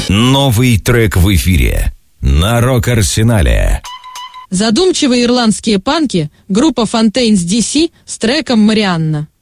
Новый трек в эфире на Рок-Арсенале. Задумчивые ирландские панки, группа Fontaines DC с треком «Марианна».